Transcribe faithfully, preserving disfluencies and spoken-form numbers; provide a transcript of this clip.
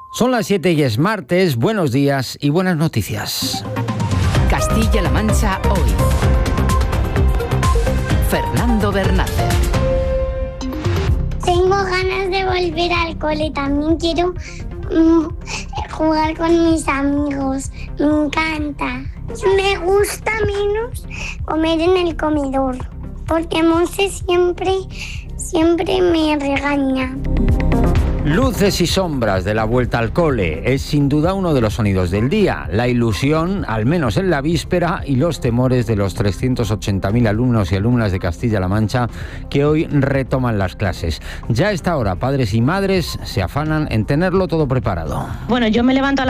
Son las siete y es martes. Buenos días y buenas noticias. Castilla-La Mancha hoy. Fernando Bernácer. Tengo ganas de volver al cole. También quiero mm, jugar con mis amigos. Me encanta. Me gusta menos comer en el comedor, porque Monse siempre, siempre me regaña. Luces y sombras de la vuelta al cole es sin duda uno de los sonidos del día. La ilusión, al menos en la víspera, y los temores de los trescientos ochenta mil alumnos y alumnas de Castilla-La Mancha que hoy retoman las clases. Ya a esta hora, padres y madres se afanan en tenerlo todo preparado. Bueno, yo me levanto a